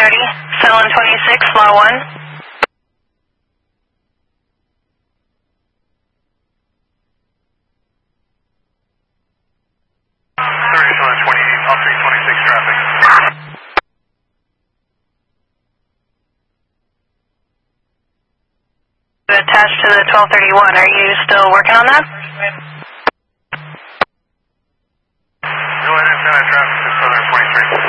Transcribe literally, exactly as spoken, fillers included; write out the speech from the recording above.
thirty, Felon twenty-six, Law one. thirty, Felon twenty, off three twenty-six traffic. Attached to the twelve thirty-one, are you still working on that? No, I didn't know I traffic, just Southern twenty-three.